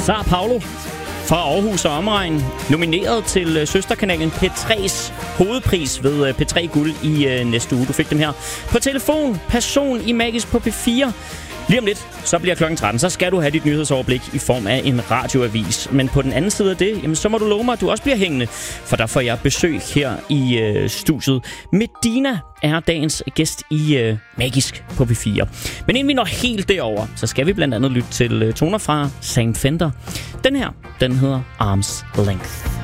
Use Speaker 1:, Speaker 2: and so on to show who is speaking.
Speaker 1: Sara Paulo fra Aarhus og omegn, nomineret til søsterkanalen P3's hovedpris ved P3 Guld i næste uge. Du fik dem her på telefon, person i Magisk på P4. Lige om lidt, så bliver klokken 13, så skal du have dit nyhedsoverblik i form af en radioavis. Men på den anden side af det, jamen, så må du love mig, at du også bliver hængende, for der får jeg besøg her i studiet. Medina er dagens gæst i Magisk på P4. Men inden vi når helt derover, så skal vi blandt andet lytte til toner fra Sam Fender. Den her, den hedder Arm's Length.